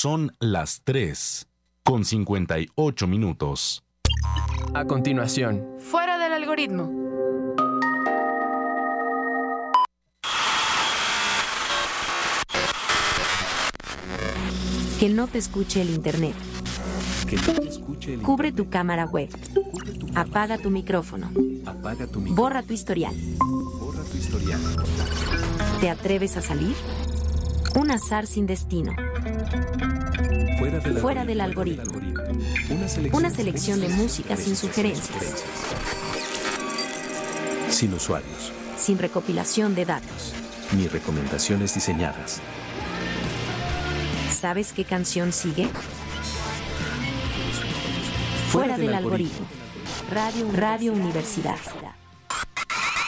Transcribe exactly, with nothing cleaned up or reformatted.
Son las tres con cincuenta y ocho minutos. A continuación, Fuera del algoritmo. Que no te escuche el internet. Que no te escuche el Cubre internet. tu cámara web. Cubre tu cámara. Apaga tu micrófono. Apaga tu micrófono. Borra tu historial. Borra tu historial. ¿Te atreves a salir? Un azar sin destino. Fuera del Fuera algoritmo. del algoritmo. Una selección, Una selección de música sin sugerencias. Sin usuarios. Sin recopilación de datos. Ni recomendaciones diseñadas. ¿Sabes qué canción sigue? Fuera del algoritmo. Radio, Radio Universidad.